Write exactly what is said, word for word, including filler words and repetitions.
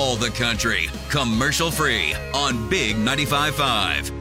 all the country, commercial free on Big ninety-five point five.